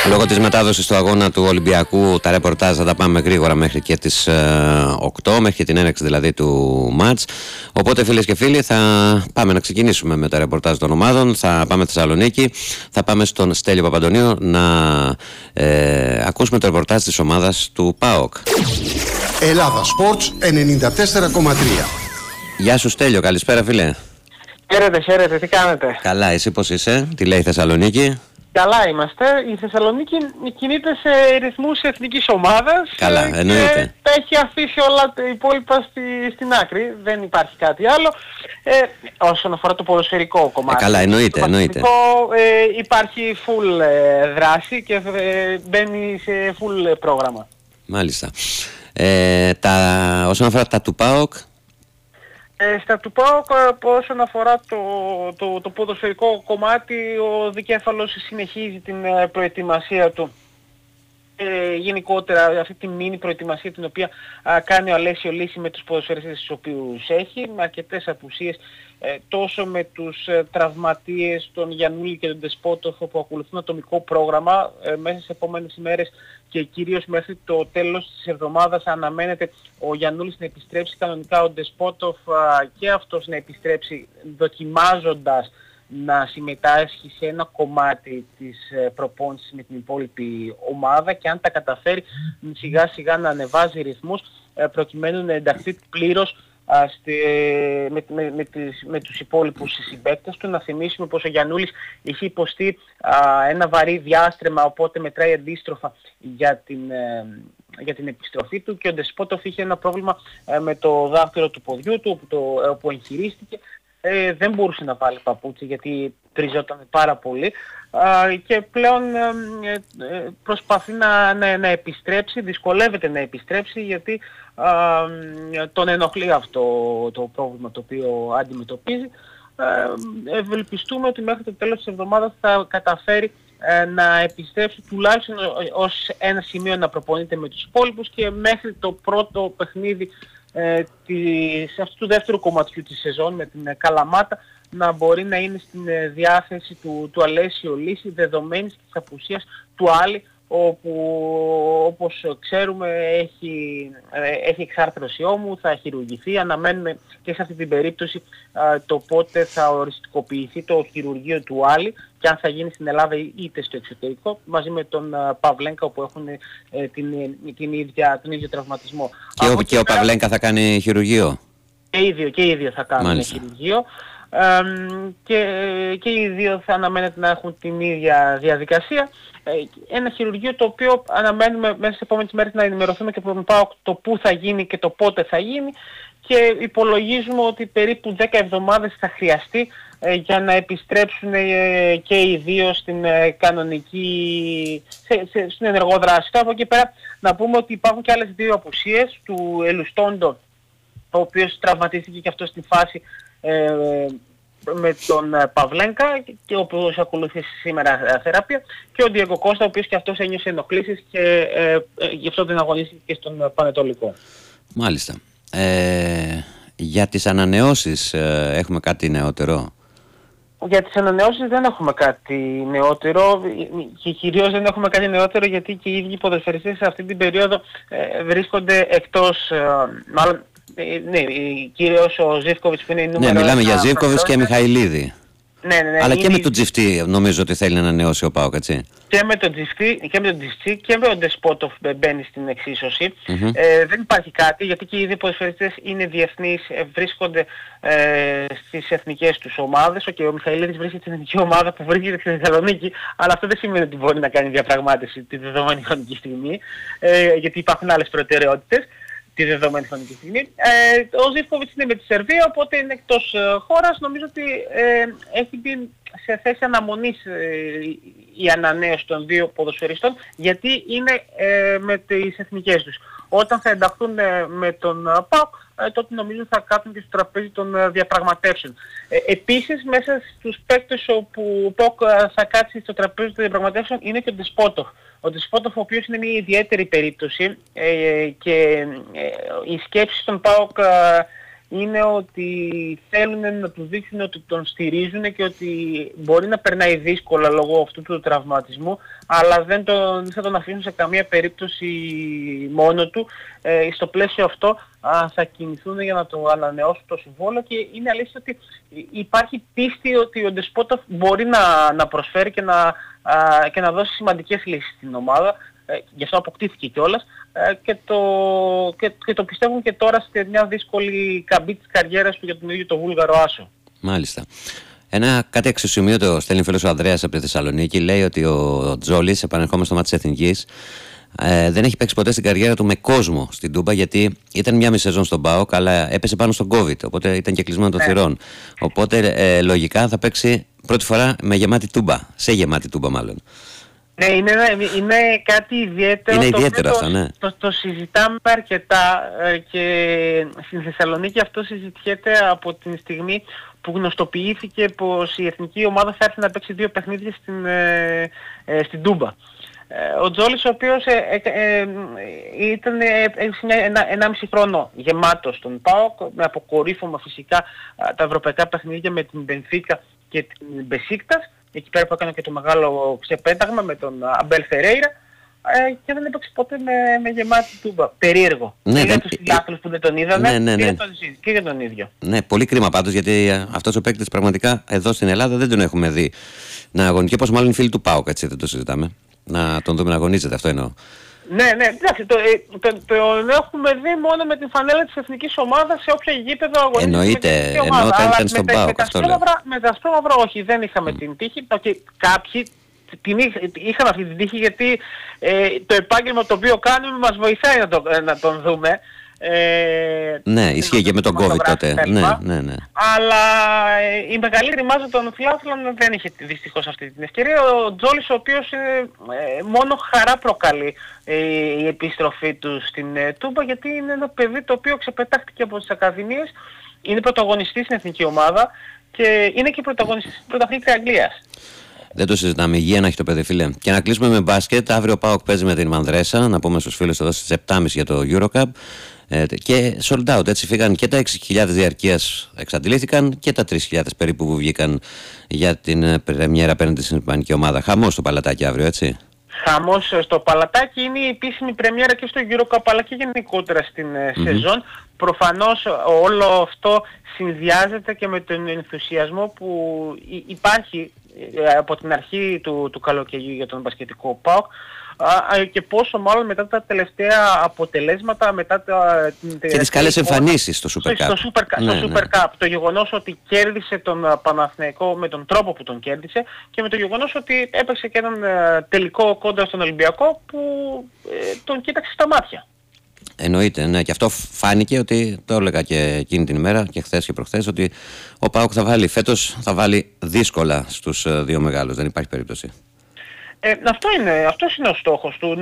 Λόγω της μετάδοσης του αγώνα του Ολυμπιακού, τα ρεπορτάζ θα τα πάμε γρήγορα μέχρι και τις 8, μέχρι και την έναρξη δηλαδή του μάτς. Οπότε φίλες και φίλοι, θα πάμε να ξεκινήσουμε με τα ρεπορτάζ των ομάδων. Θα πάμε στη Θεσσαλονίκη, θα πάμε στον Στέλιο Παπαντονίου να ακούσουμε το ρεπορτάζ της ομάδας του ΠΑΟΚ. Ελλάδα Sports 94,3. Γεια σου Στέλιο, καλησπέρα φίλε. Χαίρετε, τι κάνετε? Καλά, εσύ πώς είσαι, τι λέει η Θεσσαλονίκη? Καλά είμαστε. Η Θεσσαλονίκη κινείται σε ρυθμούς εθνικής ομάδας. Καλά, εννοείται. Και τα έχει αφήσει όλα τα υπόλοιπα στην άκρη. Δεν υπάρχει κάτι άλλο. Όσον αφορά το ποδοσφαιρικό κομμάτι. Καλά, εννοείται. Υπάρχει full δράση και μπαίνει σε full πρόγραμμα. Μάλιστα. Όσον αφορά τα του ΠΑΟΚ. Στα του ΠΑΟΚ, όσον αφορά το ποδοσφαιρικό κομμάτι, ο δικέφαλος συνεχίζει την προετοιμασία του. Γενικότερα αυτή τη μίνι προετοιμασία την οποία κάνει ο Αλέσιο Λύση με τους ποδοσφαιριστές τους οποίους έχει, με αρκετές απουσίες, τόσο με τους τραυματίες τον Γιαννούλη και τον Ντεσπότοφ που ακολουθούν ατομικό πρόγραμμα μέσα στις επόμενες ημέρες και κυρίως μέχρι το τέλος της εβδομάδας αναμένεται ο Γιαννούλης να επιστρέψει κανονικά, ο Ντεσπότοφ και αυτός να επιστρέψει δοκιμάζοντας να συμμετάσχει σε ένα κομμάτι της προπόνησης με την υπόλοιπη ομάδα και αν τα καταφέρει σιγά σιγά να ανεβάζει ρυθμούς προκειμένου να ενταχθεί πλήρως με τους υπόλοιπους συμπαίκτες του. Να θυμίσουμε πως ο Γιαννούλης είχε υποστεί ένα βαρύ διάστρεμα, οπότε μετράει αντίστροφα για την επιστροφή του και ο Ντεσπότοφ είχε ένα πρόβλημα με το δάχτυλο του ποδιού του όπου εγχειρίστηκε. Δεν μπορούσε να βάλει παπούτσι γιατί τριζόταν πάρα πολύ και πλέον προσπαθεί να επιστρέψει, δυσκολεύεται να επιστρέψει γιατί τον ενοχλεί αυτό το πρόβλημα το οποίο αντιμετωπίζει. Ευελπιστούμε ότι μέχρι το τέλος της εβδομάδας θα καταφέρει να επιστρέψει τουλάχιστον ως ένα σημείο να προπονείται με τους υπόλοιπους και μέχρι το πρώτο παιχνίδι αυτού του δεύτερου κομματιού της σεζόν με την Καλαμάτα να μπορεί να είναι στην διάθεση του Αλέσιο Λύση δεδομένης της απουσίας του Άλλη, όπου όπως ξέρουμε έχει εξάρθρωση ώμου, θα χειρουργηθεί. Αναμένουμε και σε αυτή την περίπτωση το πότε θα οριστικοποιηθεί το χειρουργείο του Άλλη και αν θα γίνει στην Ελλάδα είτε στο εξωτερικό μαζί με τον Παυλένκα όπου έχουν τον ίδιο τραυματισμό. Και ο Παυλένκα θα κάνει χειρουργείο. Και οι δύο θα κάνουν χειρουργείο. Και οι δύο θα αναμένεται να έχουν την ίδια διαδικασία. Ένα χειρουργείο το οποίο αναμένουμε μέσα στις επόμενες μέρες να ενημερωθούμε και να πάω το πού θα γίνει και το πότε θα γίνει και υπολογίζουμε ότι περίπου 10 εβδομάδες θα χρειαστεί για να επιστρέψουν και οι δύο στην κανονική, στην ενεργό δράση. Από εκεί πέρα να πούμε ότι υπάρχουν και άλλες δύο απουσίες του Ελουστόντο, ο οποίος τραυματίστηκε και αυτό στη φάση με τον Παυλένκα και ο οποίος ακολούθησε σήμερα θεραπεία και ο Διέγκο Κώστα ο οποίος και αυτός ένιωσε ενοχλήσεις και γι' αυτό δεν αγωνίστηκε και στον Πανετολικό. Μάλιστα. Για τις ανανεώσεις έχουμε κάτι νεότερο? Για τις ανανεώσεις δεν έχουμε κάτι νεότερο και κυρίως δεν έχουμε κάτι νεότερο γιατί και οι ίδιοι ποδοσφαιριστές σε αυτή την περίοδο βρίσκονται εκτός, μάλλον ναι, κυρίως ο Ζίβκοβιτς που είναι η νούμερο. Ναι, μιλάμε για Ζίβκοβιτς και Μιχαηλίδη. Ναι, αλλά και με τον Τζιφτή νομίζω ότι θέλει να ανανεώσει ο ΠΑΟΚ, έτσι. Και με τον Τζιφτή και με τον Ντεσπότοφ μπαίνει στην εξίσωση. Δεν υπάρχει κάτι γιατί και οι δύο ποδοσφαιριστές είναι διεθνείς, βρίσκονται στις εθνικές τους ομάδες. Ο Μιχαηλίδης βρίσκεται στην εθνική ομάδα που βρίσκεται στη Θεσσαλονίκη, αλλά αυτό δεν σημαίνει ότι μπορεί να κάνει διαπραγμάτευση τη δεδομένη χρονική στιγμή, γιατί υπάρχουν άλλες προτεραιότητες τη δεδομένη χρονική στιγμή. Ο Ζίβκοβιτς είναι με τη Σερβία, οπότε είναι εκτός χώρας. Νομίζω ότι έχει μπει σε θέση αναμονής η ανανέωση των δύο ποδοσφαιριστών, γιατί είναι με τις εθνικές τους. Όταν θα ενταχθούν με τον ΠΑΟΚ, τότε νομίζω θα κάτσουν και στο τραπέζι των διαπραγματεύσεων. Επίσης, μέσα στους παίκτες όπου ο ΠΑΟΚ θα κάτσει στο τραπέζι των διαπραγματεύσεων είναι και ο Ντεσπότοφ. Ο Ντεσπότοφ, ο οποίος είναι μια ιδιαίτερη περίπτωση και οι σκέψεις των ΠΑΟΚ είναι ότι θέλουν να του δείξουν ότι τον στηρίζουν και ότι μπορεί να περνάει δύσκολα λόγω αυτού του τραυματισμού, αλλά δεν θα τον αφήσουν σε καμία περίπτωση μόνο του. Στο πλαίσιο αυτό θα κινηθούν για να το ανανεώσουν το συμβόλαιο, και είναι αλήθεια ότι υπάρχει πίστη ότι ο Ντεσπότοφ μπορεί να προσφέρει και να δώσει σημαντικές λύσεις στην ομάδα. Γι' αυτό αποκτήθηκε κιόλας, και το πιστεύουν και τώρα σε μια δύσκολη καμπή της καριέρας του για τον ίδιο το Βούλγαρο άσο. Μάλιστα. Κάτι αξιοσημείωτο στέλνει φίλος ο Ανδρέας από τη Θεσσαλονίκη. Λέει ότι ο Τζόλης, επανερχόμενο στο μάτι της Εθνικής, δεν έχει παίξει ποτέ στην καριέρα του με κόσμο στην Τούμπα, γιατί ήταν μια μισή σεζόν στον ΠΑΟΚ, αλλά έπεσε πάνω στον COVID, οπότε ήταν και κλεισμένο των θυρών. Οπότε λογικά θα παίξει πρώτη φορά με γεμάτη Τούμπα, σε γεμάτη Τούμπα μάλλον. Ναι, είναι κάτι ιδιαίτερο. Είναι ιδιαίτερο αυτό, ναι. Το συζητάμε αρκετά, και στην Θεσσαλονίκη αυτό συζητιέται από την στιγμή που γνωστοποιήθηκε πως η εθνική ομάδα θα έρθει να παίξει 2 παιχνίδια στην Τούμπα. Ο Τζόλης, ο οποίος ήταν 1,5 χρόνο γεμάτος στον ΠΑΟΚ, με αποκορύφωμα φυσικά τα ευρωπαϊκά παιχνίδια με την Μπενφίκα και την Μπεσίκτας, εκεί πέρα που έκανε και το μεγάλο ξεπέταγμα με τον Αμπέλ Φερέιρα, και δεν έπαιξε ποτέ με γεμάτη Τούμπα. Περίεργο. Ναι, για τους φιλάθλους που δεν τον είδανε, ναι. και για τον ίδιο. Ναι, πολύ κρίμα πάντως, γιατί αυτός ο παίκτης πραγματικά εδώ στην Ελλάδα δεν τον έχουμε δει να αγωνίζει. Και πόσο μάλλον οι φίλοι του ΠΑΟΚ, έτσι δεν το συζητάμε. Να τον δούμε να αγωνίζεται, αυτό εννοώ. Ναι, εντάξει, τον έχουμε δει μόνο με την φανέλα της εθνικής ομάδας σε όποια γήπεδο αγωνίζεται. Εννοείται, ενώ όταν ήταν στον ΠΑΟΚ, αυτό λέω. Με τα ασπρόμαυρα όχι, δεν είχαμε την τύχη. Κάποιοι είχαν αυτή την τύχη, γιατί το επάγγελμα το οποίο κάνουμε μας βοηθάει να τον δούμε. Ναι, ισχύει και με τον COVID τότε. Ναι. Αλλά η μεγαλύτερη μάζα των φιλάθλων δεν είχε δυστυχώς αυτή την ευκαιρία. Ο Τζόλης, ο οποίος μόνο χαρά προκαλεί η επιστροφή του στην Τούμπα, γιατί είναι ένα παιδί το οποίο ξεπετάχτηκε από τις ακαδημίες, είναι πρωταγωνιστής στην εθνική ομάδα και είναι και πρωταγωνιστής στην πρωταθλήτρια Αγγλίας. Δεν το συζητάμε. Υγεία να έχει το παιδί, φίλε. Και να κλείσουμε με μπάσκετ. Αύριο ο ΠΑΟΚ παίζει με την Μανδρέσα. Να πούμε στους φίλους εδώ στις 7.30 για το Eurocup. Και sold out. Έτσι φύγαν και τα 6.000 διαρκείας, εξαντλήθηκαν, και τα 3.000 περίπου που βγήκαν για την πρεμιέρα απέναντι στην ισπανική ομάδα. Χαμός στο Παλατάκι αύριο, έτσι. Χαμός στο Παλατάκι. Είναι η επίσημη πρεμιέρα και στο Eurocup, αλλά και γενικότερα στην σεζόν. Προφανώς όλο αυτό συνδυάζεται και με τον ενθουσιασμό που υπάρχει από την αρχή του καλοκαιριού για τον μπασκετικό ΠΑΟΚ, και πόσο μάλλον μετά τα τελευταία αποτελέσματα, μετά και τις καλές εμφανίσεις στο Super Cup. Στο Super Cup. Το γεγονός ότι κέρδισε τον Παναθηναϊκό με τον τρόπο που τον κέρδισε, και με το γεγονός ότι έπαιξε και έναν τελικό κόντρα στον Ολυμπιακό που τον κοίταξε στα μάτια. Εννοείται, ναι, και αυτό φάνηκε, ότι το έλεγα και εκείνη την ημέρα και χθες και προχθές, ότι ο ΠΑΟΚ φέτος θα βάλει δύσκολα στους 2 μεγάλους, δεν υπάρχει περίπτωση. Αυτός είναι ο στόχος του,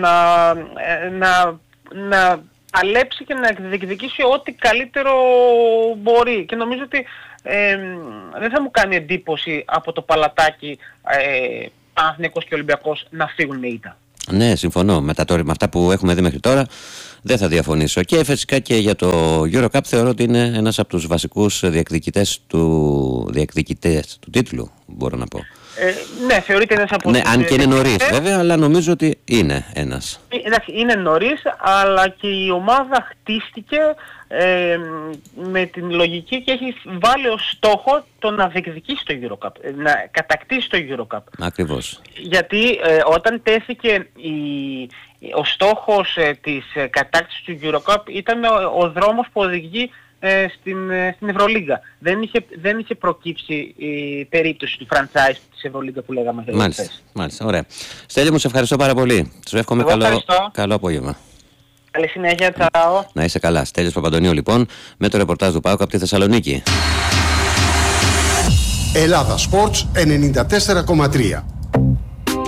να παλέψει και να διεκδικήσει ό,τι καλύτερο μπορεί, και νομίζω ότι δεν θα μου κάνει εντύπωση από το Παλατάκι Παναθηναϊκός και Ολυμπιακός να φύγουν με ήττα. Ναι, συμφωνώ. Με αυτά που έχουμε δει μέχρι τώρα δεν θα διαφωνήσω. Και φυσικά και για το Eurocup θεωρώ ότι είναι ένας από τους βασικούς διεκδικητές του τίτλου, μπορώ να πω. Ναι, θεωρείται ένας από τους... Ναι, αν και είναι νωρίς βέβαια, αλλά νομίζω ότι είναι ένας. Εντάξει, είναι νωρίς, αλλά και η ομάδα χτίστηκε με την λογική και έχει βάλει ως στόχο το να διεκδικήσει το Eurocup, να κατακτήσει το Eurocup. Ακριβώς. Γιατί όταν τέθηκε ο στόχος της κατάκτησης του Eurocup ήταν ο δρόμος που οδηγεί στην Ευρωλίγκα. Δεν είχε προκύψει η περίπτωση του franchise της Ευρωλίγκα που λέγαμε. Μάλιστα, ωραία. Στέλιο, μου σε ευχαριστώ πάρα πολύ. Σου εύχομαι καλό απόγευμα. Καλή συνέχεια, τσάω. Να είσαι καλά. Στέλιος Παπαντονίου λοιπόν, με το ρεπορτάζ του ΠΑΟΚ από τη Θεσσαλονίκη. Ελλάδα Sports 94,3.